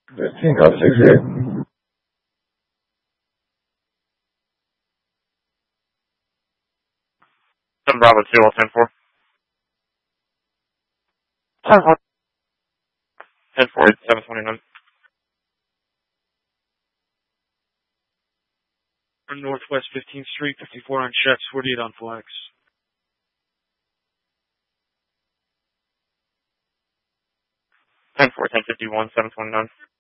15 out 68. 7 Bravo 2, all 10-4. 10-4. 10-4, 729. On Northwest 15th Street, 54 on checks, 48 on flags. 10-4, 1051, 729.